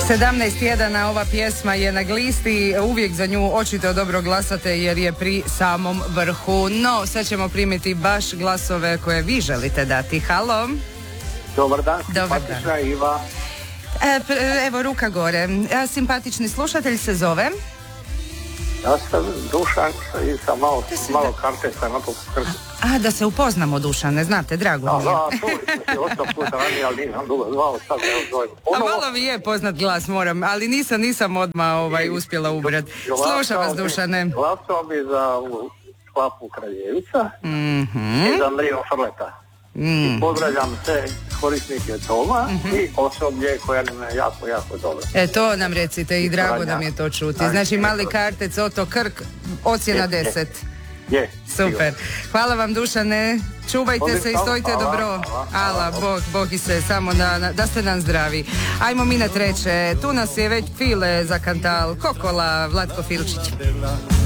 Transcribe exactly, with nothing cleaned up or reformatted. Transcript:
sedamnaest tjedana ova pjesma je na glisti, uvijek za nju očito dobro glasate jer je pri samom vrhu. No, sad ćemo primiti baš glasove koje vi želite dati. Halo? Dobar dan, Dobar simpatična dan. Iva. E, p- evo, ruka gore. E, simpatični slušatelj se zove? Ja sam Dušan i sam malo, si malo da- karte sam na to kršu. A, da se upoznamo, Dušane, znate, drago Da, mi je. da, čuli smo se osam puta ranije, ali nisam dugo zvao, sad evo zovem. A malo mi je poznat glas, moram, ali nisam, nisam odmah ovaj, uspjela ubrati. Slušam vas, Dušane. Glasao bi za ovu Klapu Kraljevica Mhm. i za Mrio Frleta. I pozdravljam sve korisnike Toma i osoblje koja nam je jako, jako dobro. E, to nam recite i drago Franja. nam je to čuti. Franja. Znači, mali kartec, Oto Krk, ocjena Je, je. deset. Je, Super. Hvala vam, Dušane. Čuvajte se i stojite Hvala, dobro. hvala, Ala, hvala. Bog, Bog i se, samo na, na- da ste nam zdravi. Ajmo mi na treće. Tu nas je već File za Kantal, Kokola, Vlatko Filčić.